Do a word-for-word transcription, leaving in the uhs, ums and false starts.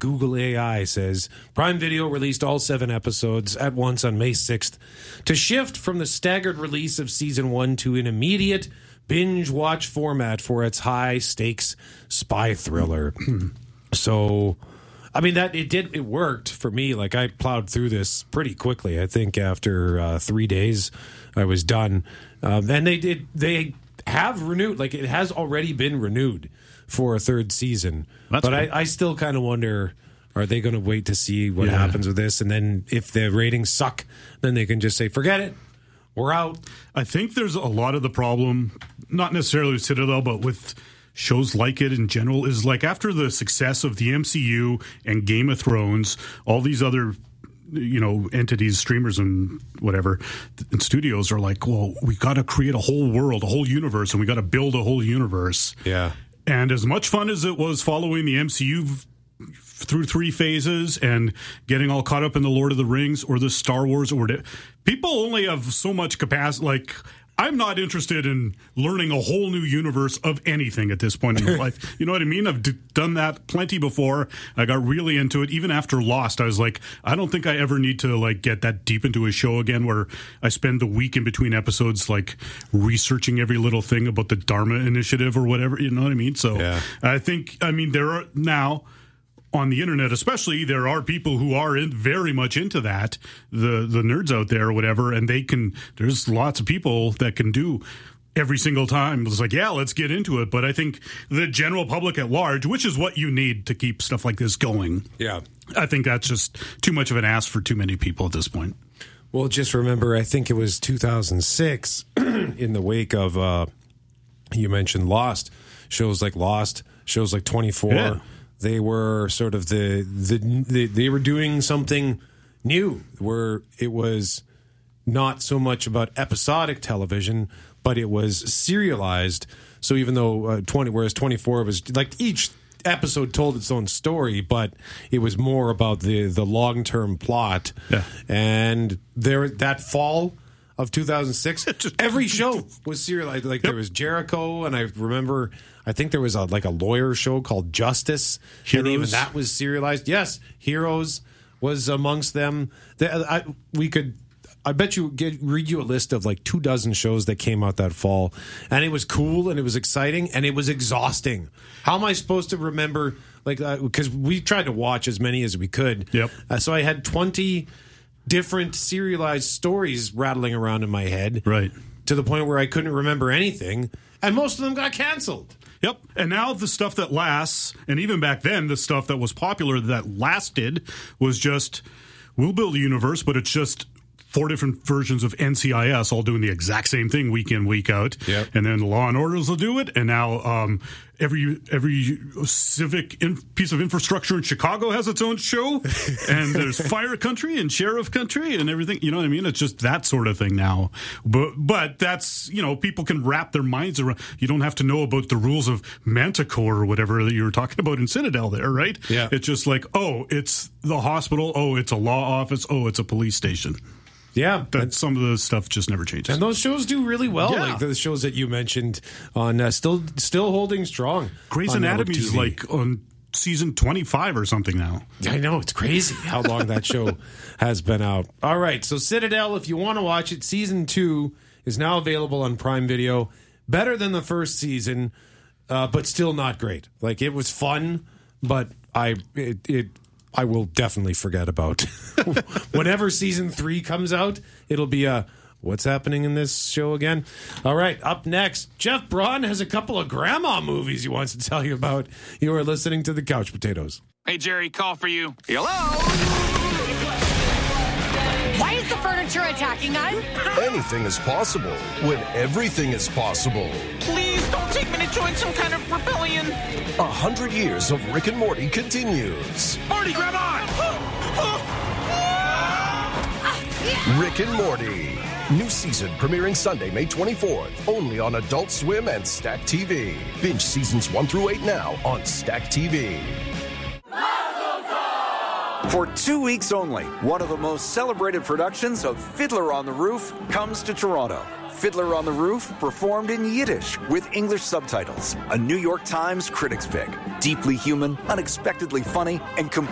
Google A I says Prime Video released all seven episodes at once on May sixth to shift from the staggered release of season one to an immediate binge watch format for its high stakes spy thriller. So, I mean, that it did, it worked for me. Like, I plowed through this pretty quickly. I think after uh, three days, I was done. Um, and they did, they have renewed, like, it has already been renewed for a third season. That's but I, I still kind of wonder, are they going to wait to see what yeah. happens with this? And then if the ratings suck, then they can just say, forget it. We're out. I think there's a lot of the problem, not necessarily with Citadel, but with shows like it in general, is like after the success of the M C U and Game of Thrones, all these other, you know, entities, streamers and whatever, and studios are like, well, we got to create a whole world, a whole universe, and we got to build a whole universe. Yeah. And as much fun as it was following the M C U through three phases and getting all caught up in the Lord of the Rings or the Star Wars or whatever, people only have so much capacity. Like, I'm not interested in learning a whole new universe of anything at this point in my life. You know what I mean? I've d- done that plenty before. I got really into it. Even after Lost, I was like, I don't think I ever need to like get that deep into a show again where I spend the week in between episodes like researching every little thing about the Dharma Initiative or whatever. You know what I mean? So yeah. I think, I mean, there are now on the internet, especially, there are people who are in very much into that, the the nerds out there or whatever, and they can, there's lots of people that can do every single time. It's like, yeah, let's get into it. But I think the general public at large, which is what you need to keep stuff like this going. Yeah. I think that's just too much of an ask for too many people at this point. Well, just remember, I think it was two thousand six in the wake of, uh, you mentioned Lost, shows like Lost, shows like twenty-four. Yeah. They were sort of the, the the they were doing something new where it was not so much about episodic television, but it was serialized. So even though uh, twenty, whereas twenty-four was like each episode told its own story, but it was more about the the long term plot. Yeah. And there that fall of two thousand six, every show was serialized. Like yep. There was Jericho, and I remember, I think there was a like a lawyer show called Justice, Heroes. and even that was serialized. Yes, Heroes was amongst them. The, I, we could, I bet you, get read you a list of like two dozen shows that came out that fall, and it was cool and it was exciting and it was exhausting. How am I supposed to remember? Like, because uh, we tried to watch as many as we could. Yep. Uh, so I had twenty different serialized stories rattling around in my head, right, to the point where I couldn't remember anything, and most of them got canceled. Yep. And now the stuff that lasts, and even back then, the stuff that was popular that lasted was just, we'll build a universe, but it's just four different versions of N C I S all doing the exact same thing week in, week out. Yep. And then Law and Orders will do it. And now um, every every civic in, piece of infrastructure in Chicago has its own show. And there's Fire Country and Sheriff Country and everything. You know what I mean? It's just that sort of thing now. But but that's, you know, people can wrap their minds around. You don't have to know about the rules of Manticore or whatever that you were talking about in Citadel there, right? Yeah. It's just like, oh, it's the hospital. Oh, it's a law office. Oh, it's a police station. Yeah, that some of the stuff just never changes, and those shows do really well. Yeah. Like the shows that you mentioned on uh, still still holding strong. Grey's Anatomy is like on season twenty-five or something now. I know, it's crazy how long that show has been out. All right, so Citadel, if you want to watch it, season two is now available on Prime Video. Better than the first season, uh, but still not great. Like, it was fun, but I it. it I will definitely forget about. Whenever season three comes out, it'll be a, what's happening in this show again? All right, up next, Jeff Braun has a couple of grandma movies he wants to tell you about. You are listening to The Couch Potatoes. Hey, Jerry, call for you. Hello? Why is the furniture attacking us? Anything is possible when everything is possible. Please don't take me to join some kind of rebellion. A hundred years of Rick and Morty continues. Morty, grab on! Rick and Morty. New season premiering Sunday, May twenty-fourth. Only on Adult Swim and Stack T V. Binge seasons one through eight now on Stack T V. For two weeks only, one of the most celebrated productions of Fiddler on the Roof comes to Toronto. Fiddler on the Roof, performed in Yiddish with English subtitles. A New York Times critics pick. Deeply human, unexpectedly funny, and completely